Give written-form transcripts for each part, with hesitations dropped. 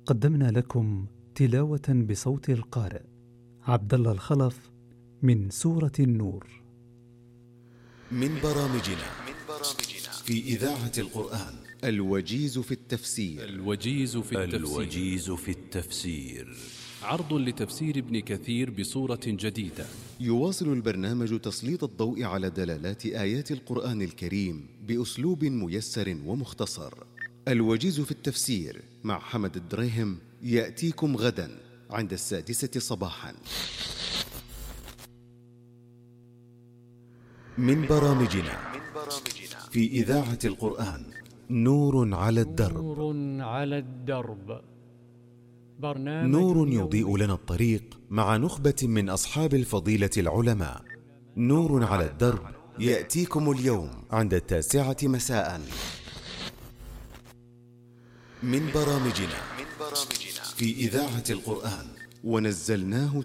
قدمنا لكم تلاوة بصوت القارئ عبد الله الخلف من سورة النور. من برامجنا في إذاعة القرآن الوجيز في التفسير. الوجيز في التفسير عرض لتفسير ابن كثير بصورة جديدة. يواصل البرنامج تسليط الضوء على دلالات آيات القرآن الكريم بأسلوب ميسر ومختصر. الوجيز في التفسير مع حمد الدريهم يأتيكم غدا عند 6:00 صباحا. من برامجنا في إذاعة القرآن نور على الدرب. نور يضيء لنا الطريق مع نخبة من أصحاب الفضيلة العلماء. نور على الدرب يأتيكم اليوم عند 9:00 مساء. من برامجنا في إذاعة القرآن ونزلناه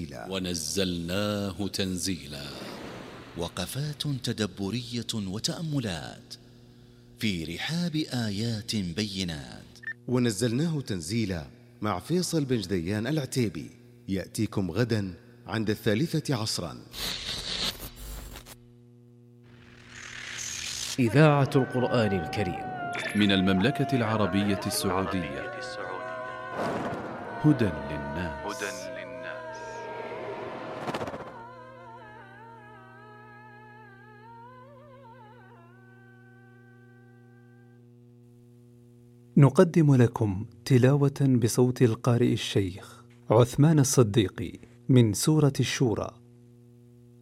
تنزيلا. وقفات تدبرية وتأملات في رحاب آيات بينات. ونزلناه تنزيلا مع فيصل بن جديان العتيبي يأتيكم غدا عند 3:00 عصرا. إذاعة القرآن الكريم من المملكة العربية السعودية. هدى للناس. نقدم لكم تلاوة بصوت القارئ الشيخ عثمان الصديقي من سورة الشورى.